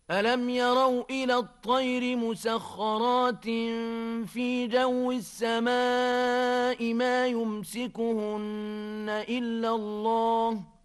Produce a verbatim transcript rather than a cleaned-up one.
ألم يروا إلى الطير مسخرات في جو السماء ما يمسكهن إلا الله